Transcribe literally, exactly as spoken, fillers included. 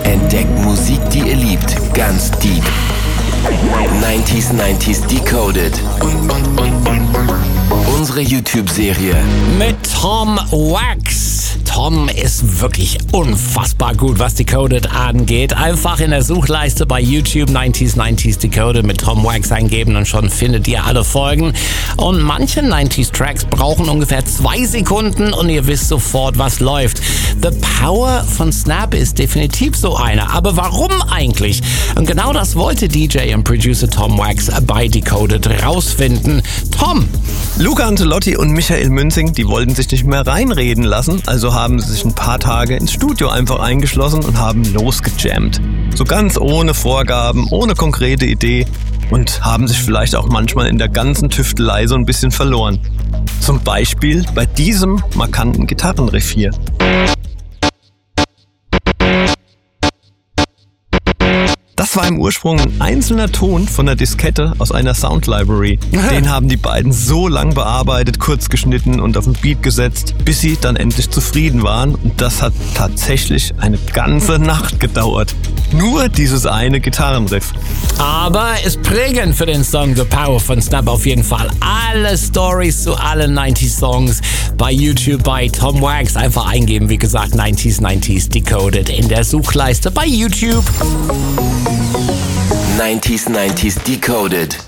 Entdeckt Musik, die ihr liebt, ganz deep. neunziger neunzig Decoded. Unsere YouTube-Serie mit Tom Wax. Tom ist wirklich unfassbar gut, was Decoded angeht. Einfach in der Suchleiste bei YouTube neunziger neunzig Decoded mit Tom Wax eingeben und schon findet ihr alle Folgen. Und manche neunziger Tracks brauchen ungefähr zwei Sekunden und ihr wisst sofort, was läuft. The Power von Snap ist definitiv so einer. Aber warum eigentlich? Und genau das wollte D J und Producer Tom Wax bei Decoded rausfinden. Tom! Luca Ancelotti und Michael Münzing, die wollten sich nicht mehr reinreden lassen, also haben sie sich ein paar Tage ins Studio einfach eingeschlossen und haben losgejammt. So ganz ohne Vorgaben, ohne konkrete Idee und haben sich vielleicht auch manchmal in der ganzen Tüftelei so ein bisschen verloren. Zum Beispiel bei diesem markanten Gitarrenriff hier. Das war im Ursprung ein einzelner Ton von der Diskette aus einer Sound Library. Den haben die beiden so lang bearbeitet, kurz geschnitten und auf den Beat gesetzt, bis sie dann endlich zufrieden waren. Und das hat tatsächlich eine ganze Nacht gedauert. Nur dieses eine Gitarrenriff. Aber ist prägend für den Song The Power von Snap auf jeden Fall. Alle Stories zu allen neunzig Songs bei YouTube bei Tom Wax. Einfach eingeben, wie gesagt, neunziger neunzig Decoded in der Suchleiste bei YouTube. neunziger neunzig Decoded.